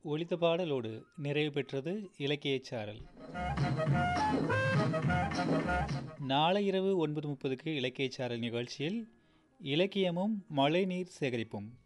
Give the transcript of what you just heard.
ஒலித்த பாடலோடு நிறைவு பெற்றது இலக்கியச் சாரல். நாளை இரவு 9:30க்கு இலக்கியச் சாரல் நிகழ்ச்சியில் இலக்கியமும் மழைநீர் சேகரிப்பும்